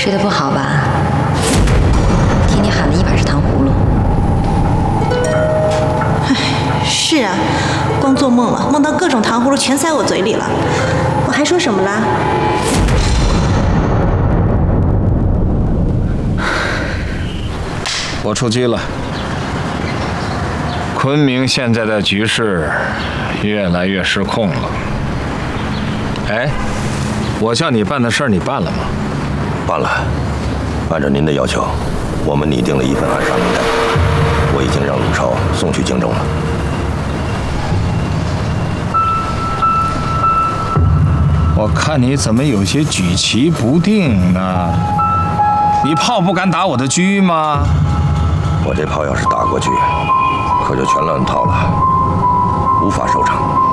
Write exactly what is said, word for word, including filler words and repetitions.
睡得不好吧？听你喊的一晚是糖葫芦。 唉，是啊，光做梦了，梦到各种糖葫芦全塞我嘴里了。我还说什么了？ 我出击了。昆明现在的局势越来越失控了。哎，我叫你办的事儿，你办了吗？ 办了，按照您的要求，我们拟定了一份暗杀名单，我已经让陆超送去京中了。 我看你怎么有些举棋不定呢？你炮不敢打我的车吗？ 我这炮要是打过去，可就全乱套了，无法收场。